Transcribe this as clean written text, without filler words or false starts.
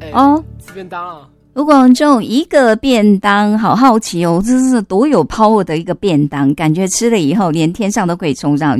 哦， 吃便当啊。 如果就一个便当，好好奇哦，这是多有 power 的一个便当，感觉吃了以后连天上都可以冲上